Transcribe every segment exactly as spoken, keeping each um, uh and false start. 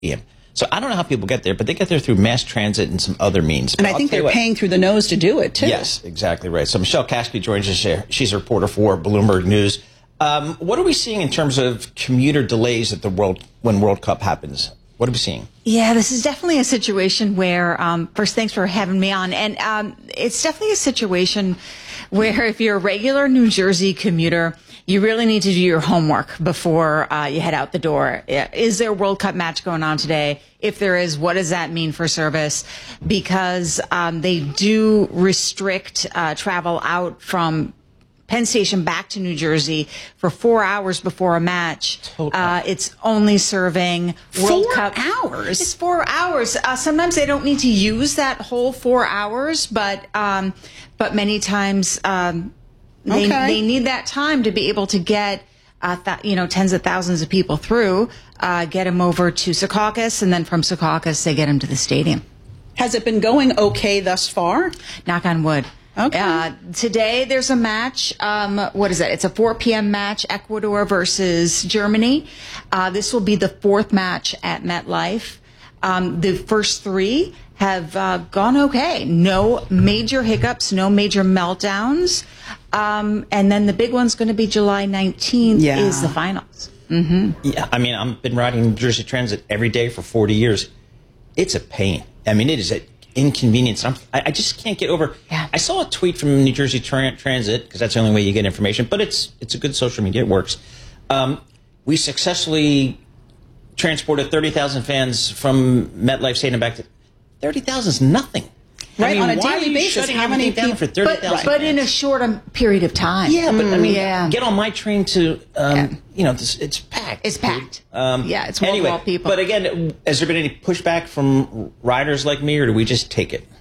Stadium. So I don't know how people get there, but they get there through mass transit and some other means. And But I I'll think tell you they're what, paying through the nose to do it, too. Yes, exactly right. So Michelle Caspi joins us here. She's a reporter for Bloomberg News. Um, what are we seeing in terms of commuter delays at the World when World Cup happens? What are we seeing? Yeah, this is definitely a situation where, um, first, thanks for having me on. And um, it's definitely a situation where if you're a regular New Jersey commuter, you really need to do your homework before uh, you head out the door. Is there a World Cup match going on today? If there is, what does that mean for service? Because um, they do restrict uh, travel out from Penn Station back to New Jersey for four hours before a match. Uh, it's only serving World Four Cup hours? It's four hours. Uh, sometimes they don't need to use that whole four hours, but um, but many times um, they Okay. they need that time to be able to get uh, th- you know tens of thousands of people through, uh, get them over to Secaucus, and then from Secaucus they get them to the stadium. Has it been going okay thus far? Knock on wood. Okay. Uh, today there's a match. Um, what is it? It's a four p.m. match, Ecuador versus Germany. Uh, this will be the fourth match at MetLife. Um, the first three have uh, gone okay. No major hiccups, no major meltdowns. Um, and then the big one's going to be July nineteenth Yeah. is the finals. Yeah, I mean, I've been riding New Jersey Transit every day for forty years. It's a pain. I mean, it is an inconvenience. I'm, I, I just can't get over. Yeah. I saw a tweet from New Jersey Tran- Transit, because that's the only way you get information, but it's it's a good social media. It works. Um, we successfully transported thirty thousand fans from MetLife Stadium back to thirty thousand is nothing. Right, I mean, on a why daily are you basis, shutting how many everything down people- for thirty but- thousand? But in a short um, period of time. Yeah, but I mean, Yeah. get on my train to, um, Yeah. you know, this, it's packed. It's packed. Um, Yeah, it's anyway, wall-to-wall people. But again, has there been any pushback from riders like me, or do we just take it?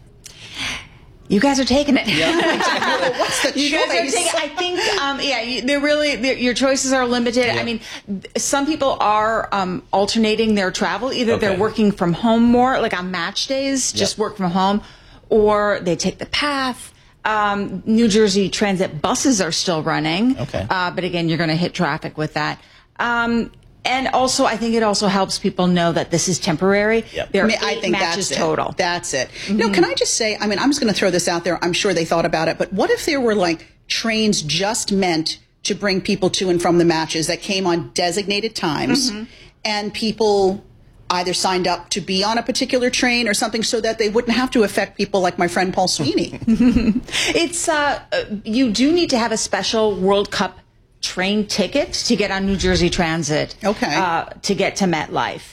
You guys are taking it. What's the You guys are choice? taking. I think, um, yeah, you, they're really they're, your choices are limited. Yeah. I mean, th- some people are um, alternating their travel. Either Okay. they're working from home more, like on match days, just Yep. work from home, or they take the path. Um, New Jersey Transit buses are still running. Okay. Uh, but again, you're going to hit traffic with that. Um, and also, I think it also helps people know that this is temporary. Yep. There I are mean, I eight think matches that's total. It. That's it. You know, can I just say, I mean, I'm just going to throw this out there. I'm sure they thought about it, but what if there were like trains just meant to bring people to and from the matches that came on designated times, and people either signed up to be on a particular train or something so that they wouldn't have to affect people like my friend Paul Sweeney? It's uh, uh, you do need to have a special World Cup train ticket to get on New Jersey Transit. Okay. Uh, to get to MetLife.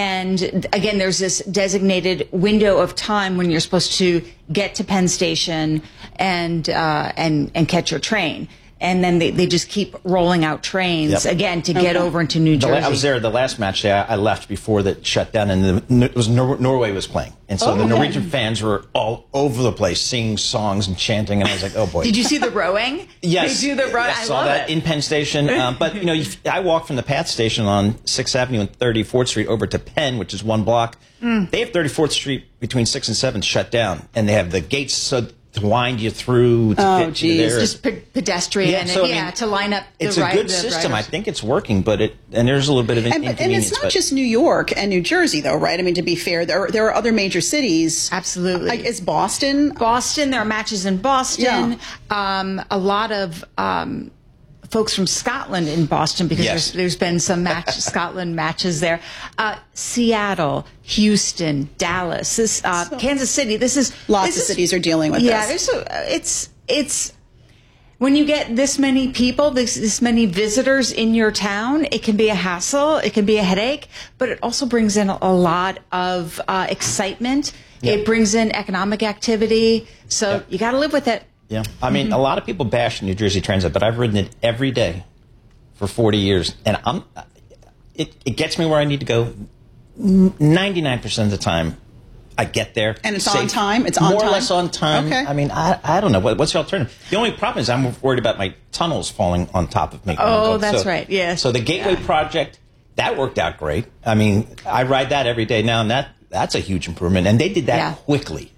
And again, there's this designated window of time when you're supposed to get to Penn Station and uh, and and catch your train. And then they, they just keep rolling out trains Yep. again to get over into New The Jersey. la- I was there the last match day. I, I left before that shut down, and the, it was Nor- Norway was playing, and so Oh, the okay. Norwegian fans were all over the place singing songs and chanting, and I was like, oh boy. Did you see the rowing? Yes, They do the rowing. I I saw love that it. in Penn Station. Um, but you know, you, I walked from the Path Station on Sixth Avenue and thirty-fourth Street over to Penn, which is one block. Mm. They have thirty-fourth Street between Sixth and Seventh shut down, and they have the gates so to wind you through. To Oh, get you geez. there. Just pe- pedestrian. Yeah, and so, I yeah, mean, to line up the It's a ri- good the system. I riders. think it's working, but it and there's a little bit of in- And, and inconvenience. it's not but- just New York and New Jersey, though, right? I mean, to be fair, there are, there are other major cities. Absolutely. Like, is Boston? Boston. There are matches in Boston. Yeah. Um, a lot of um, folks from Scotland in Boston because Yes. there's, there's been some match Scotland matches there. Uh, Seattle, Houston, Dallas, this, uh, Kansas City. This is Lots this of is- cities are dealing with yeah, this. there's a, it's it's. When you get this many people, this, this many visitors in your town, it can be a hassle, it can be a headache, but it also brings in a lot of uh, excitement. Yep. It brings in economic activity, so Yep. you got to live with it. Yeah, I mean, a lot of people bash New Jersey Transit, but I've ridden it every day for forty years, and I'm it, it gets me where I need to go. ninety-nine percent of the time, I get there. And it's safe. on time? It's on More time? or less on time. Okay. I mean, I, I don't know. What, what's the alternative? The only problem is I'm worried about my tunnels falling on top of me. Oh, So- that's right. Yes. So the Gateway Yeah. project, that worked out great. I mean, I ride that every day now, and that that's a huge improvement. And they did that Yeah. quickly.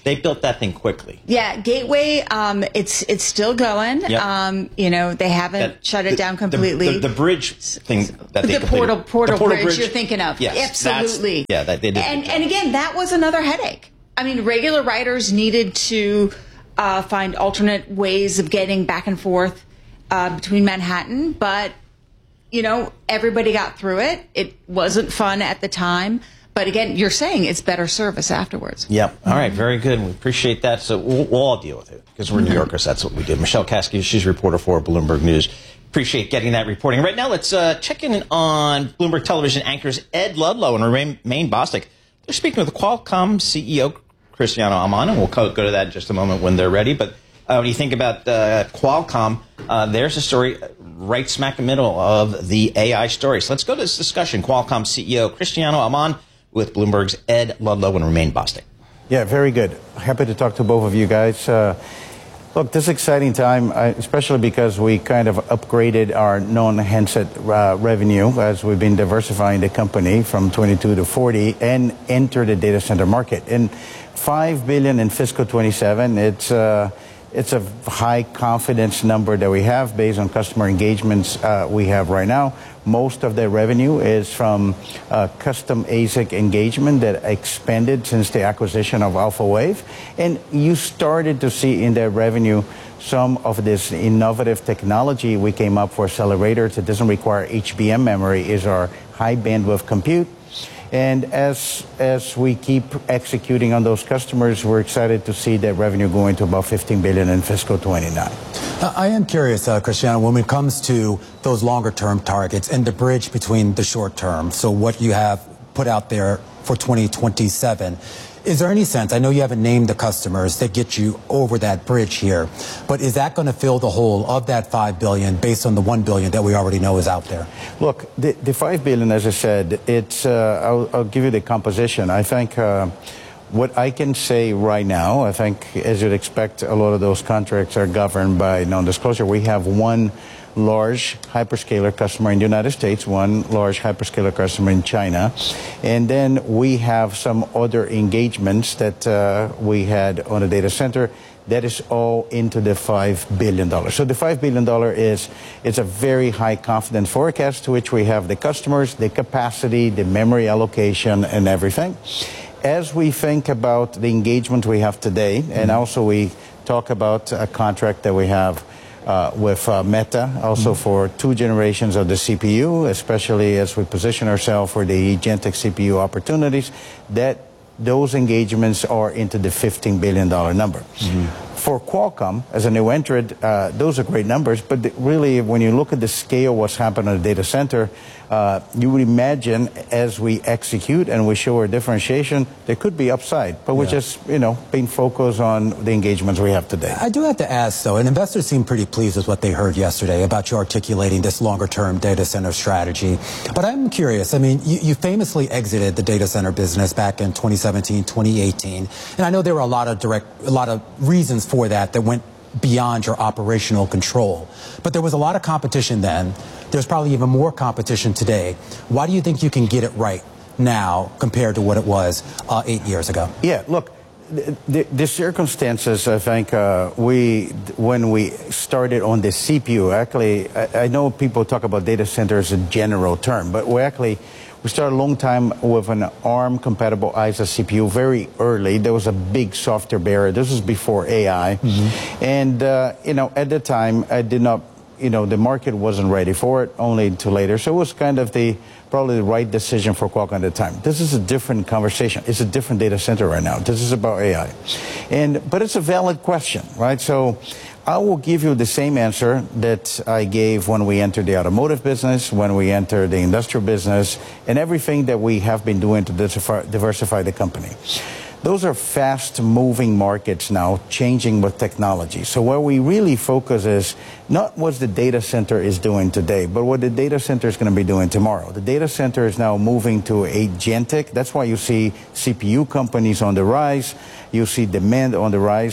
They built that thing quickly. Yeah, Gateway, um, it's it's still going. Yep. Um, you know, they haven't That- shut it the- down completely. The, the, the bridge thing that they the completed. portal, portal, The portal bridge, bridge you're thinking of. Yes, Absolutely. that's- Yeah, that they did. a And, good job. and again, that was another headache. I mean, regular writers needed to uh, find alternate ways of getting back and forth uh, between Manhattan, but, you know, everybody got through it. It wasn't fun at the time. But again, you're saying it's better service afterwards. Yep. All right. Very good. We appreciate that. So we'll, we'll all deal with it because we're New Yorkers. That's what we do. Michelle Kasky, she's a reporter for Bloomberg News. Appreciate getting that reporting. Right now, let's uh, check in on Bloomberg Television anchors Ed Ludlow and Romaine Bostick. They're speaking with the Qualcomm C E O, Cristiano Amon, and we'll go to that in just a moment when they're ready. But uh, when you think about uh, Qualcomm, uh, there's a story right smack in the middle of the A I story. So let's go to this discussion. Qualcomm C E O Cristiano Amon with Bloomberg's Ed Ludlow and Romaine Bostick. Yeah, very good. Happy to talk to both of you guys. Uh, look, this is exciting time, uh, especially because we kind of upgraded our non-handset uh, revenue as we've been diversifying the company from twenty-two to forty and enter the data center market. And five billion in fiscal twenty-seven, it's uh, it's a high confidence number that we have based on customer engagements uh, we have right now. Most of the revenue is from uh, custom A S I C engagement that expanded since the acquisition of Alphawave. And you started to see in that revenue some of this innovative technology we came up for accelerators that doesn't require H B M memory is our high bandwidth compute. And as as we keep executing on those customers, we're excited to see that revenue going to about fifteen billion in fiscal twenty-nine. Uh, I am curious, uh, Cristiano, when it comes to those longer term targets and the bridge between the short term, so what you have put out there for twenty twenty-seven, is there any sense, I know you haven't named the customers that get you over that bridge here, but is that going to fill the hole of that five billion dollars based on the one billion dollars that we already know is out there? Look, the, the five billion dollars, as I said, it's, uh, I'll, I'll give you the composition. I think uh, what I can say right now, I think, as you'd expect, a lot of those contracts are governed by non-disclosure. We have one large hyperscaler customer in the United States, one large hyperscaler customer in China, and then we have some other engagements that uh, we had on the data center. That is all into the five billion dollars. So the five billion dollars is it's a very high confidence forecast to which we have the customers, the capacity, the memory allocation, and everything. As we think about the engagement we have today, and also we talk about a contract that we have Uh, with uh, Meta, also mm-hmm. for two generations of the C P U, especially as we position ourselves for the agentic C P U opportunities, that those engagements are into the fifteen billion dollars number. Mm-hmm. For Qualcomm, as a new entrant, uh, those are great numbers, but the, really, when you look at the scale of what's happened in the data center, uh, you would imagine as we execute and we show our differentiation, there could be upside, but we're yeah. just, you know, being focused on the engagements we have today. I do have to ask, though, and investors seem pretty pleased with what they heard yesterday about you articulating this longer-term data center strategy. But I'm curious, I mean, you, you famously exited the data center business back in twenty seventeen, twenty eighteen, and I know there were a lot of direct, a lot of reasons for that that went beyond your operational control. But there was a lot of competition then. There's probably even more competition today. Why do you think you can get it right now compared to what it was uh, eight years ago? Yeah, look, the, the circumstances, I think, uh, we, when we started on the C P U, actually, I, I know people talk about data centers as a general term, but we actually, we started a long time with an ARM-compatible I S A C P U very early. There was a big software barrier. This was before A I. Mm-hmm. And, uh, you know, at the time, I did not, you know, the market wasn't ready for it, only until later. So it was kind of the, probably the right decision for Qualcomm at the time. This is a different conversation. It's a different data center right now. This is about A I. And, but it's a valid question, right? So I will give you the same answer that I gave when we entered the automotive business, when we entered the industrial business, and everything that we have been doing to diversify, diversify the company. Those are fast-moving markets now, changing with technology. So where we really focus is not what the data center is doing today, but what the data center is going to be doing tomorrow. The data center is now moving to agentic. That's why you see C P U companies on the rise. You see demand on the rise.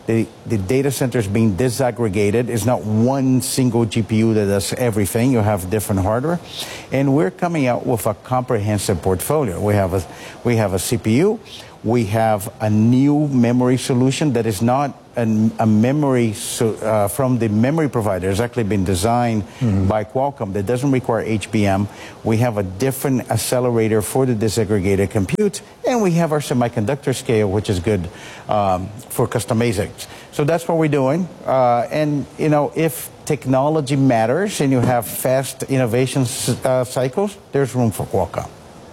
The, the data center is being disaggregated. It's not one single G P U that does everything. You have different hardware. And we're coming out with a comprehensive portfolio. We have a, we have a C P U. We have a new memory solution that is not an, a memory so, uh, from the memory provider. It's actually been designed mm-hmm. by Qualcomm that doesn't require H B M. We have a different accelerator for the disaggregated compute, and we have our semiconductor scale, which is good um, for custom A S I Cs. So that's what we're doing. Uh, and, you know, if technology matters and you have fast innovation uh, cycles, there's room for Qualcomm.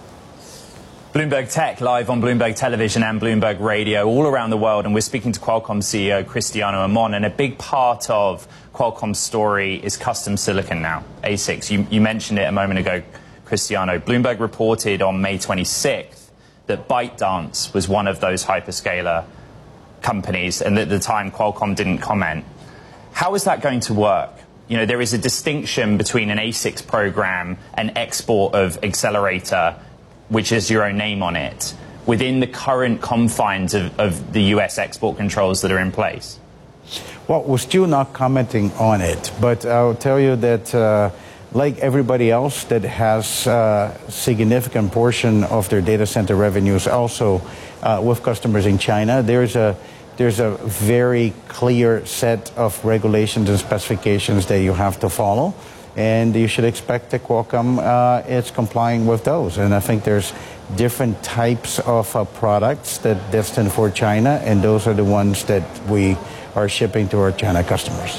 Bloomberg Tech, live on Bloomberg Television and Bloomberg Radio all around the world. And we're speaking to Qualcomm C E O Cristiano Amon. And a big part of Qualcomm's story is custom silicon now, A SICs. You, you mentioned it a moment ago, Cristiano. Bloomberg reported on May twenty-sixth that ByteDance was one of those hyperscaler companies. And at the time, Qualcomm didn't comment. How is that going to work? You know, there is a distinction between an A SICs program and export of accelerator, which has your own name on it, within the current confines of, of the U S export controls that are in place? Well, we're still not commenting on it, but I'll tell you that uh, like everybody else that has a significant portion of their data center revenues also uh, with customers in China, there's a there's a very clear set of regulations and specifications that you have to follow. And you should expect that Qualcomm uh, is complying with those. And I think there's different types of uh, products that are destined for China, and those are the ones that we are shipping to our China customers.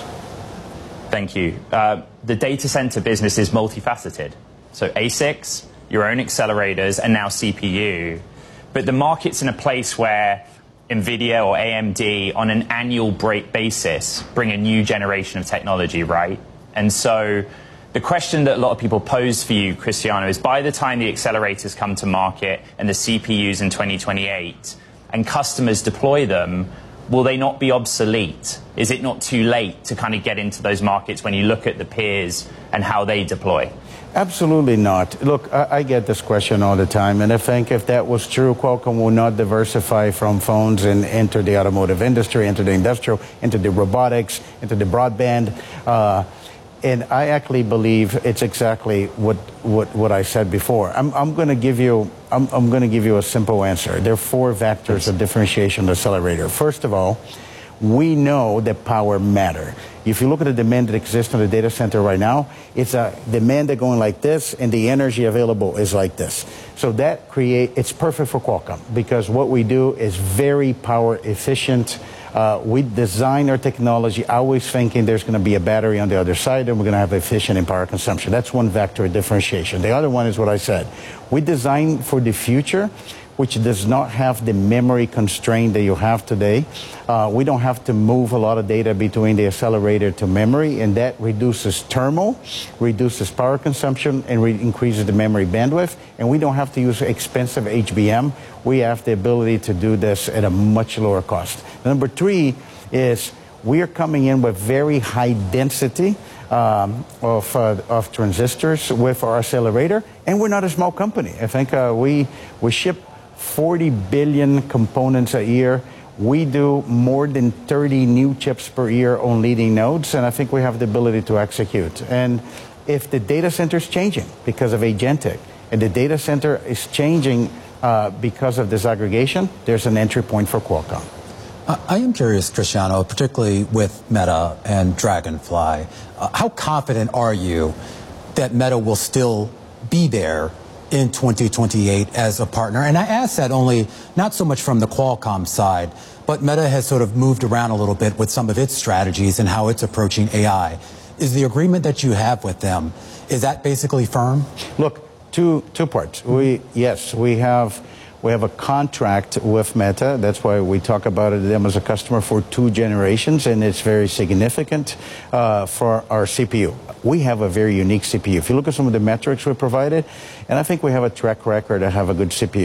Thank you. Uh, the data center business is multifaceted. So A SICs, your own accelerators, and now C P U. But the market's in a place where NVIDIA or A M D, on an annual break basis, bring a new generation of technology, right? And so the question that a lot of people pose for you, Cristiano, is by the time the accelerators come to market and the C P Us in twenty twenty-eight and customers deploy them, will they not be obsolete? Is it not too late to kind of get into those markets when you look at the peers and how they deploy? Absolutely not. Look, I, I get this question all the time, and I think if that was true, Qualcomm will not diversify from phones and enter the automotive industry, enter the industrial, into the robotics, into the broadband. Uh, And I actually believe it's exactly what, what, what I said before. I'm, I'm going to give you I'm, I'm going to give you a simple answer. There are four vectors of differentiation of the accelerator. First of all, we know that power matter. If you look at the demand that exists in the data center right now, it's a demand that going like this, and the energy available is like this. So that create it's perfect for Qualcomm because what we do is very power efficient. Uh, we design our technology always thinking there's going to be a battery on the other side and we're going to have efficient in power consumption. That's one vector of differentiation. The other one is what I said. We design for the future, which does not have the memory constraint that you have today. Uh, we don't have to move a lot of data between the accelerator to memory, and that reduces thermal, reduces power consumption, and re increases the memory bandwidth. And we don't have to use expensive H B M. We have the ability to do this at a much lower cost. Number three is we are coming in with very high density um, of, uh, of transistors with our accelerator, and we're not a small company. I think uh, we, we ship forty billion components a year. We do more than thirty new chips per year on leading nodes, and I think we have the ability to execute. And if the data center is changing because of agentic, and the data center is changing uh, because of disaggregation, there's an entry point for Qualcomm. I am curious, Cristiano, particularly with Meta and Dragonfly, uh, how confident are you that Meta will still be there in twenty twenty-eight as a partner? And I ask that only not so much from the Qualcomm side, but Meta has sort of moved around a little bit with some of its strategies and how it's approaching A I. Is the agreement that you have with them, is that basically firm? Look, two two parts. We yes, we have we have a contract with Meta. That's why we talk about it, them as a customer for two generations, and it's very significant uh, for our C P U. We have a very unique C P U. If you look at some of the metrics we provided, and I think we have a track record to have a good C P U.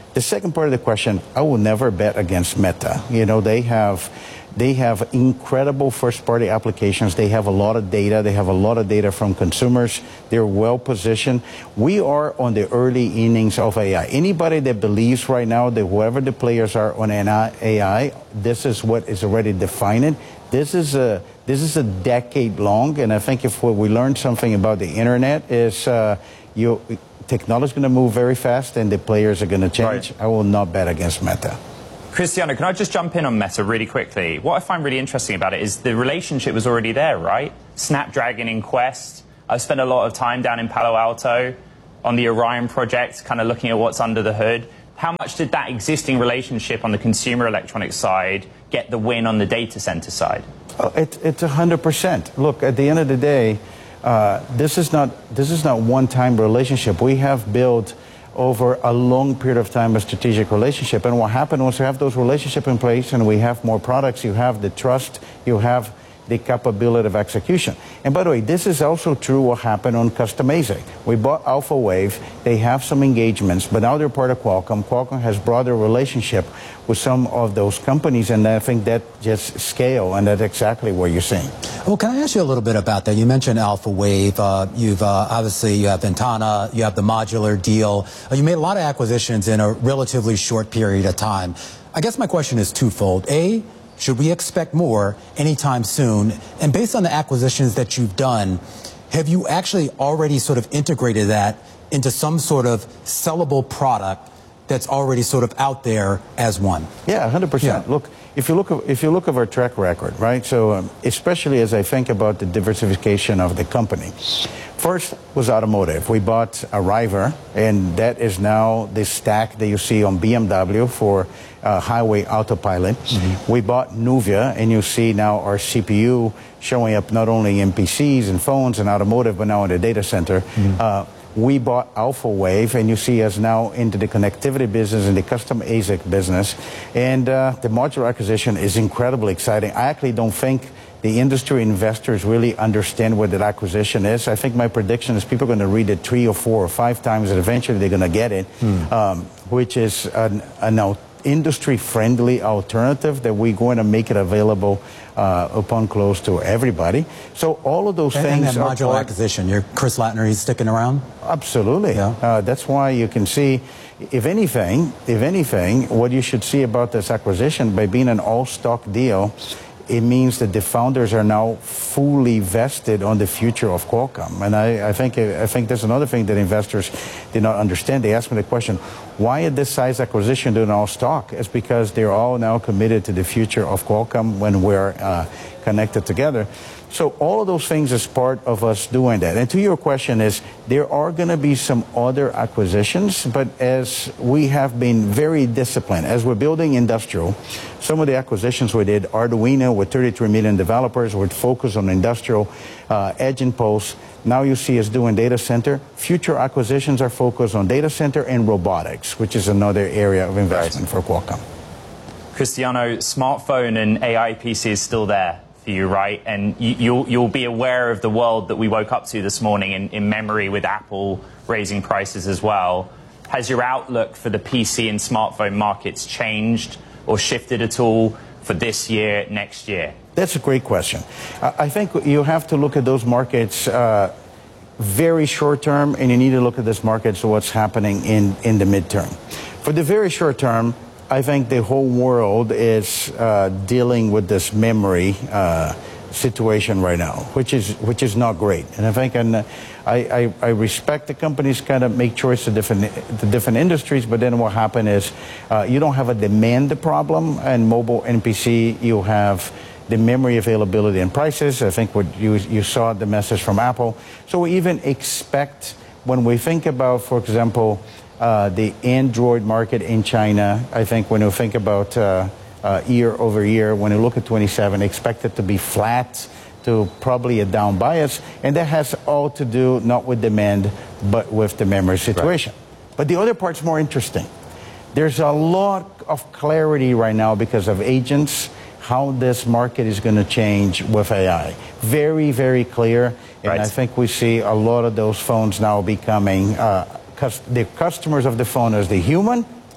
The second part of the question, I will never bet against Meta. You know, they have they have incredible first-party applications. They have a lot of data. They have a lot of data from consumers. They're well-positioned. We are on the early innings of A I. Anybody that believes right now that whoever the players are on A I, this is what is already defined. This is a this is a decade long, and I think if what we learned something about the internet is uh, you. Technology is going to move very fast, and the players are going to change. Right. I will not bet against Meta. Cristiano, can I just jump in on Meta really quickly? What I find really interesting about it is the relationship was already there, right? Snapdragon in Quest. I've spent a lot of time down in Palo Alto on the Orion project, kind of looking at what's under the hood. How much did that existing relationship on the consumer electronics side get the win on the data center side? Oh, it, it's one hundred percent. Look, at the end of the day, Uh, this is not this is not one-time relationship. We have built over a long period of time a strategic relationship. And what happened once you have those relationships in place and we have more products, you have the trust, you have the capability of execution. And by the way, this is also true what happened on Custom A S I C. We bought Alphawave. They have some engagements, but now they're part of Qualcomm. Qualcomm has broader relationship with some of those companies, and I think that just scale, and that's exactly what you're seeing. Well, can I ask you a little bit about that? You mentioned Alphawave. Uh, you've uh, obviously you have Ventana. You have the modular deal. Uh, you made a lot of acquisitions in a relatively short period of time. I guess my question is twofold. A, should we expect more anytime soon? And based on the acquisitions that you've done, have you actually already sort of integrated that into some sort of sellable product that's already sort of out there as one? Yeah, one hundred percent. Yeah. Look, if you look at, if you look at our track record, right? So um, especially as I think about the diversification of the company. First was automotive. We bought Arriver, and that is now the stack that you see on B M W for uh, highway autopilot. Mm-hmm. We bought Nuvia, and you see now our C P U showing up not only in P Cs and phones and automotive, but now in the data center. Mm-hmm. uh, we bought Alphawave, and you see us now into the connectivity business and the custom A S I C business. And uh, the modular acquisition is incredibly exciting. I actually don't think the industry investors really understand what that acquisition is. I think my prediction is people are going to read it three or four or five times, and eventually they're going to get it, hmm. um, which is an, an industry-friendly alternative that we're going to make it available uh, upon close to everybody. So all of those and, things and that are modular part, acquisition. You're Chris Latner, he's sticking around? Absolutely. Yeah. Uh, that's why you can see, if anything, if anything, what you should see about this acquisition, by being an all-stock deal, it means that the founders are now fully vested on the future of Qualcomm. And I, I think I think that's another thing that investors did not understand. They asked me the question, why at this size acquisition do an all stock? It's because they're all now committed to the future of Qualcomm when we're uh, connected together. So all of those things is part of us doing that. And to your question is, there are going to be some other acquisitions, but as we have been very disciplined, as we're building industrial, some of the acquisitions we did, Arduino with thirty-three million developers, would focus on industrial, uh, Edge and Pulse. Now you see us doing data center. Future acquisitions are focused on data center and robotics, which is another area of investment for Qualcomm. Cristiano, smartphone and A I P C is still there. You, right? And you, you'll, you'll be aware of the world that we woke up to this morning in, in memory with Apple raising prices as well. Has your outlook for the P C and smartphone markets changed or shifted at all for this year, next year? That's a great question. I think you have to look at those markets uh, very short term, and you need to look at this market so what's happening in, in the midterm. For the very short term, I think the whole world is uh, dealing with this memory uh, situation right now, which is which is not great. And I think and I, I, I respect the companies kind of make choice to different the different industries, but then what happened is uh, you don't have a demand problem, and mobile and P C you have the memory availability and prices. I think what you you saw the message from Apple. So we even expect when we think about, for example, Uh, the Android market in China, I think when you think about uh, uh, year over year, when you look at twenty-seven, expect it to be flat to probably a down bias. And that has all to do not with demand, but with the memory situation. Right. But the other part's more interesting. There's a lot of clarity right now because of agents, how this market is going to change with A I. Very, very clear. And right. I think we see a lot of those phones now becoming uh, the customers of the phone as the human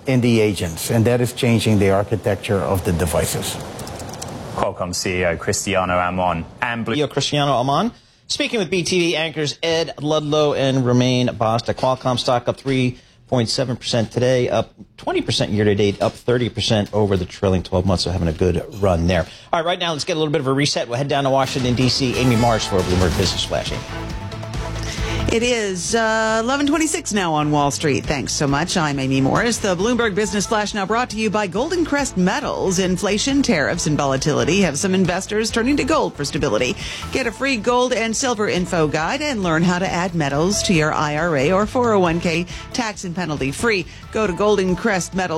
in the agents, and that is changing the architecture of the devices. Qualcomm C E O Cristiano Amon and Blue- C E O Cristiano Amon speaking with B T V anchors Ed Ludlow and Romaine Bosta. Qualcomm stock up three point seven percent today, up twenty percent year to date, up thirty percent over the trailing twelve months, so having a good run there. All right, right now let's get a little bit of a reset. We'll head down to Washington, D C Amy Marsh for Bloomberg Business Flash. Amy. It is uh, eleven twenty-six now on Wall Street. Thanks so much. I'm Amy Morris. The Bloomberg Business Flash now brought to you by Golden Crest Metals. Inflation, tariffs, and volatility have some investors turning to gold for stability. Get a free gold and silver info guide and learn how to add metals to your I R A or four oh one k tax and penalty free. Go to Golden Crest Metals.